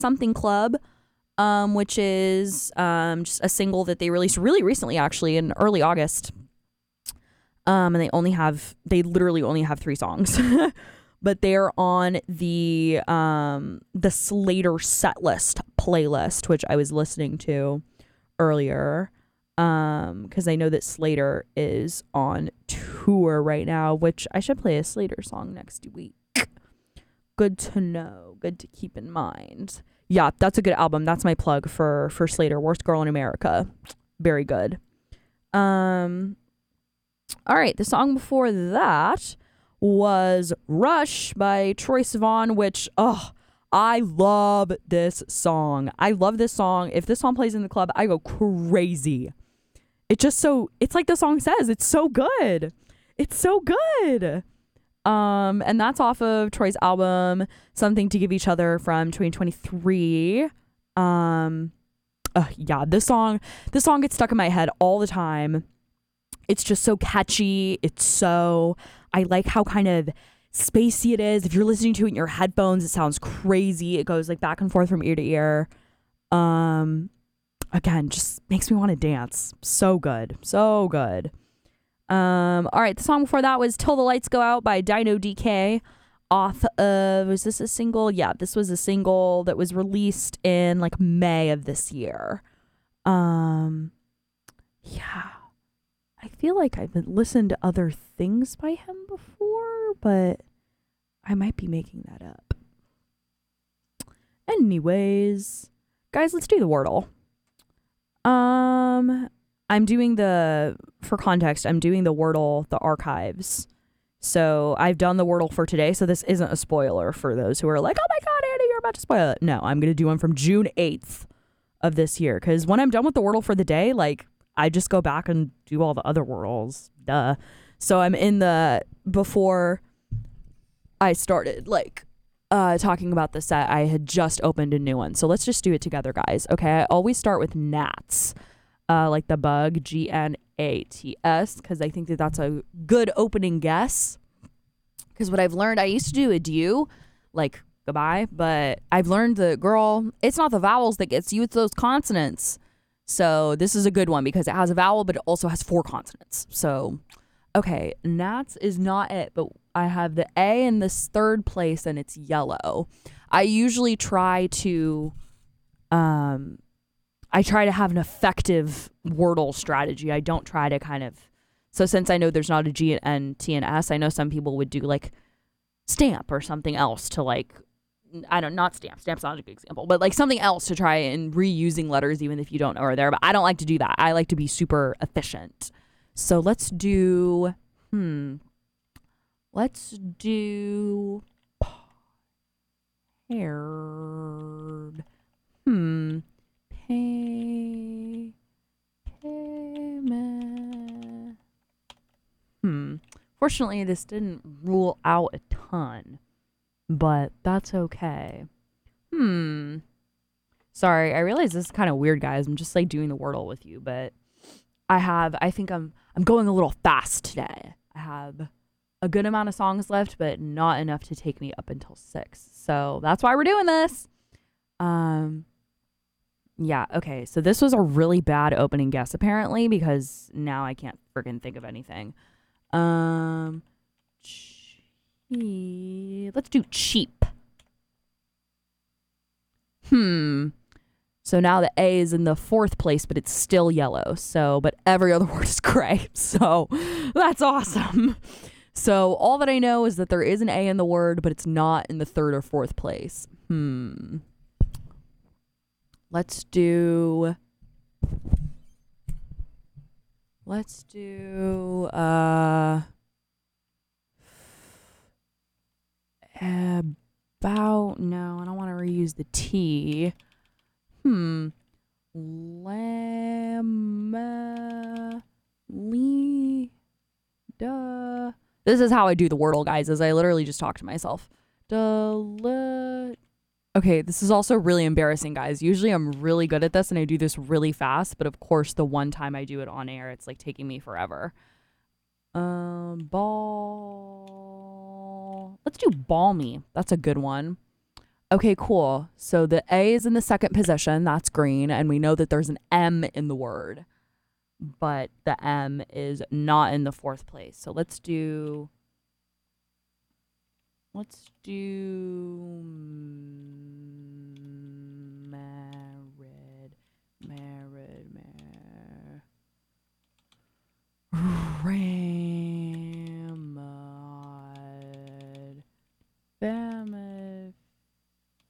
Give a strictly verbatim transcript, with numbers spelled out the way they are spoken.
Something Club, um, which is um, just a single that they released really recently, actually, in early August. Um, and they only have, they literally only have three songs. But they're on the um, the Slater Setlist playlist, which I was listening to earlier. Um, because I know that Slater is on tour right now, which I should play a Slater song next week. Good to know. Good to keep in mind. Yeah, that's a good album. That's my plug for for Slater. Worst Girl in America. Very good. Um. All right, the song before that was Rush by Troye Sivan, which, oh, I love this song. I love this song. If this song plays in the club, I go crazy. It's just so, it's like the song says, it's so good. It's so good. Um, and that's off of Troy's album, Something to Give Each Other from twenty twenty-three. Um, uh, yeah, this song, this song gets stuck in my head all the time. It's just so catchy. It's so, I like how kind of spacey it is. If you're listening to it in your headphones, it sounds crazy. It goes like back and forth from ear to ear. Um, again, just makes me want to dance. So good. So good. Um, all right. The song before that was Till the Lights Go Out by Dino D K off of, was this a single? Yeah, this was a single that was released in like May of this year. Um, yeah. I feel like I've listened to other things by him before, but I might be making that up. Anyways, guys, let's do the Wordle. Um, I'm doing the, for context, I'm doing the Wordle, the archives. So I've done the Wordle for today, so this isn't a spoiler for those who are like, oh my God, Andy, you're about to spoil it. No, I'm going to do one from June eighth of this year, because when I'm done with the Wordle for the day, like, I just go back and do all the other Wordles. Duh. So I'm in the, before I started, like, uh, talking about the set, I had just opened a new one. So let's just do it together, guys. Okay, I always start with gnats, uh, like the bug, G N A T S, because I think that that's a good opening guess. Because what I've learned, I used to do adieu, like goodbye, but I've learned that, girl, it's not the vowels that gets you, it's those consonants. So this is a good one because it has a vowel, but it also has four consonants. So, okay, gnats is not it, but I have the A in this third place and it's yellow. I usually try to, um, I try to have an effective Wordle strategy. I don't try to kind of, so since I know there's not a G and T and S, I know some people would do like stamp or something else to like, I don't, not stamp. Stamp's not a good example, but like something else to try and reusing letters even if you don't know are there. But I don't like to do that. I like to be super efficient. So let's do, hmm, let's do paired. Hmm, pay, payment. Hmm. Fortunately, this didn't rule out a ton. But that's okay. Hmm. Sorry, I realize this is kind of weird, guys. I'm just like doing the Wordle with you, but I have, I think I'm, I'm going a little fast today. I have a good amount of songs left, but not enough to take me up until six. So that's why we're doing this. Um, yeah. Okay. So this was a really bad opening guess, apparently, because now I can't freaking think of anything. Um. Let's do cheap. Hmm. So now the A is in the fourth place, but it's still yellow. So, but every other word is gray. So that's awesome. So all that I know is that there is an A in the word, but it's not in the third or fourth place. Hmm. Let's do, let's do, uh, about, no, I don't want to reuse the T. Hmm. Lam, le, duh. This is how I do the Wordle, guys, as I literally just talk to myself. Duh, okay, this is also really embarrassing, guys. Usually I'm really good at this and I do this really fast, but of course the one time I do it on air, it's like taking me forever. Um, ball. Let's do balmy. That's a good one. Okay, cool. So the A is in the second position. That's green. And we know that there's an M in the word, but the M is not in the fourth place. So let's do, let's do married, married, married.